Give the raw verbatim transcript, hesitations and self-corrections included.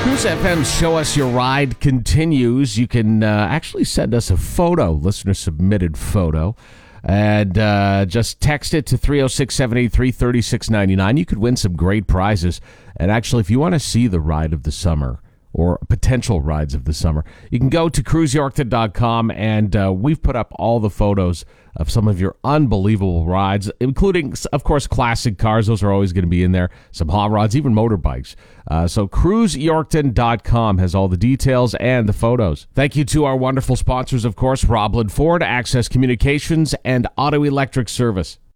Cruise F M's Show Us Your Ride continues. You can uh, actually send us a photo, listener-submitted photo, and uh, just text it to three oh six, seven eight three, three six nine nine. You could win some great prizes. And actually, if you want to see the ride of the summer or potential rides of the summer, you can go to cruise yorkton dot com, and uh, we've put up all the photos of some of your unbelievable rides, including, of course, classic cars. Those are always going to be in there. Some hot rods, even motorbikes. Uh, so cruise yorkton dot com has all the details and the photos. Thank you to our wonderful sponsors, of course, Roblin Ford, Access Communications, and Auto Electric Service.